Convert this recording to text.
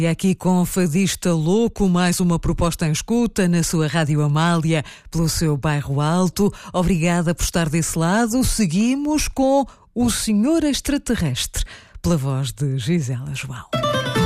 E aqui com Fadista Louco, mais uma proposta em escuta na sua Rádio Amália, pelo seu bairro Alto. Obrigada por estar desse lado. Seguimos com O Senhor Extraterrestre, pela voz de Gisela João.